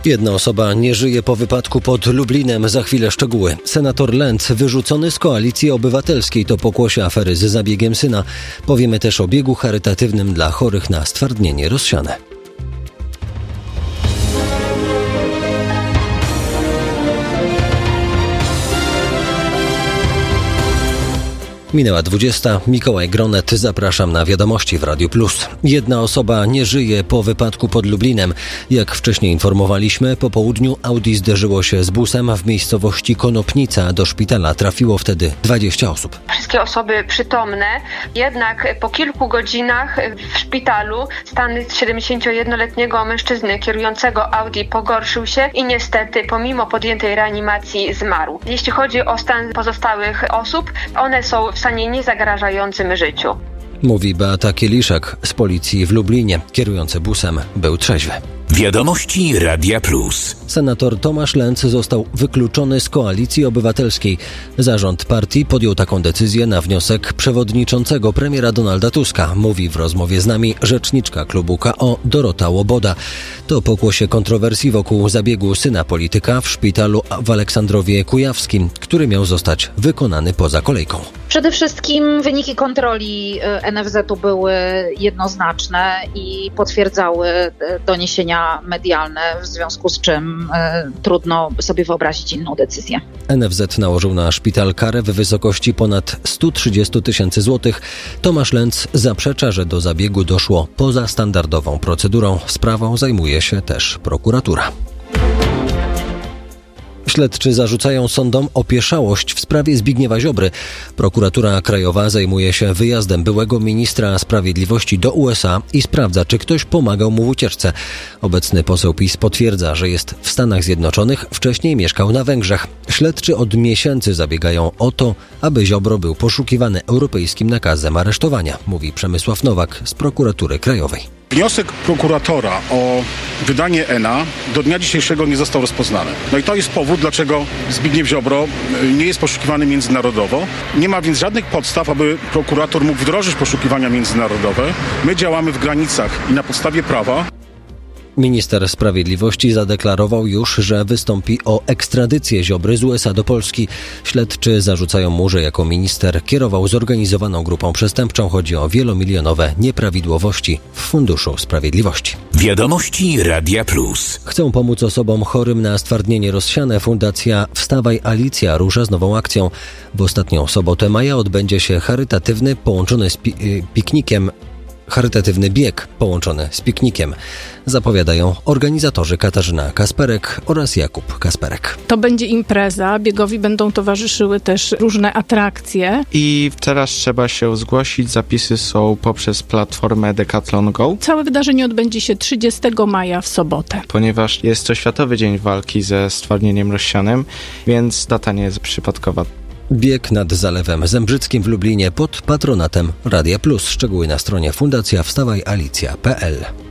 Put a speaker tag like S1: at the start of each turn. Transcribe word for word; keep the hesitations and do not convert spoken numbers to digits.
S1: Jedna osoba nie żyje po wypadku pod Lublinem. Za chwilę szczegóły. Senator Lentz wyrzucony z Koalicji Obywatelskiej to pokłosie afery z zabiegiem syna. Powiemy też o biegu charytatywnym dla chorych na stwardnienie rozsiane. Minęła dwudziesta. Mikołaj Gronet, zapraszam na wiadomości w Radiu Plus. Jedna osoba nie żyje po wypadku pod Lublinem. Jak wcześniej informowaliśmy, po południu Audi zderzyło się z busem w miejscowości Konopnica. Do szpitala trafiło wtedy dwadzieścia osób.
S2: Wszystkie osoby przytomne, jednak po kilku godzinach w szpitalu stan siedemdziesięciojednoletniego mężczyzny kierującego Audi pogorszył się i niestety pomimo podjętej reanimacji zmarł. Jeśli chodzi o stan pozostałych osób, one są w stanie niezagrażającym życiu.
S1: Mówi Beata Kieliszek z policji w Lublinie. Kierujący busem był trzeźwy.
S3: Wiadomości Radia Plus.
S1: Senator Tomasz Lentz został wykluczony z Koalicji Obywatelskiej. Zarząd partii podjął taką decyzję na wniosek przewodniczącego premiera Donalda Tuska, mówi w rozmowie z nami rzeczniczka klubu K O Dorota Łoboda. To pokłosie kontrowersji wokół zabiegu syna polityka w szpitalu w Aleksandrowie Kujawskim, który miał zostać wykonany poza kolejką.
S4: Przede wszystkim wyniki kontroli N F Z u były jednoznaczne i potwierdzały doniesienia medialne, w związku z czym e, trudno sobie wyobrazić inną decyzję.
S1: N F Z nałożył na szpital karę w wysokości ponad sto trzydzieści tysięcy złotych. Tomasz Lentz zaprzecza, że do zabiegu doszło poza standardową procedurą. Sprawą zajmuje się też prokuratura. Śledczy zarzucają sądom opieszałość w sprawie Zbigniewa Ziobry. Prokuratura Krajowa zajmuje się wyjazdem byłego ministra sprawiedliwości do U S A i sprawdza, czy ktoś pomagał mu w ucieczce. Obecny poseł PiS potwierdza, że jest w Stanach Zjednoczonych, wcześniej mieszkał na Węgrzech. Śledczy od miesięcy zabiegają o to, aby Ziobro był poszukiwany europejskim nakazem aresztowania, mówi Przemysław Nowak z Prokuratury Krajowej.
S5: Wniosek prokuratora o wydanie N A do dnia dzisiejszego nie został rozpoznany. No i to jest powód, dlaczego Zbigniew Ziobro nie jest poszukiwany międzynarodowo. Nie ma więc żadnych podstaw, aby prokurator mógł wdrożyć poszukiwania międzynarodowe. My działamy w granicach i na podstawie prawa.
S1: Minister Sprawiedliwości zadeklarował już, że wystąpi o ekstradycję Ziobry z U S A do Polski. Śledczy zarzucają mu, że jako minister kierował zorganizowaną grupą przestępczą. Chodzi o wielomilionowe nieprawidłowości w Funduszu Sprawiedliwości.
S3: Wiadomości Radia Plus.
S1: Chcą pomóc osobom chorym na stwardnienie rozsiane. Fundacja Wstawaj Alicja rusza z nową akcją. W ostatnią sobotę maja odbędzie się charytatywny połączony z pi- piknikiem Charytatywny bieg połączony z piknikiem. Zapowiadają organizatorzy Katarzyna Kasperek oraz Jakub Kasperek.
S6: To będzie impreza, biegowi będą towarzyszyły też różne atrakcje.
S7: I teraz trzeba się zgłosić, zapisy są poprzez platformę Decathlon Go.
S6: Całe wydarzenie odbędzie się trzydziestego maja w sobotę.
S7: Ponieważ jest to Światowy Dzień Walki ze stwardnieniem rozsianym, więc data nie jest przypadkowa.
S1: Bieg nad Zalewem Zembrzyckim w Lublinie pod patronatem Radia Plus. Szczegóły na stronie fundacja wstawaj alicja kropka p l.